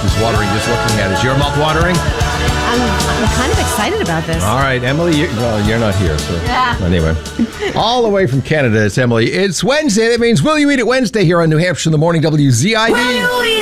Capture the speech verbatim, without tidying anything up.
is watering just looking at it. Is your mouth watering? I'm, I'm kind of excited about this. All right, Emily, you, well, you're not here, so Yeah. anyway. All the way from Canada, it's Emily. It's Wednesday. That means Will You Eat It Wednesday here on New Hampshire in the Morning, W Z I D.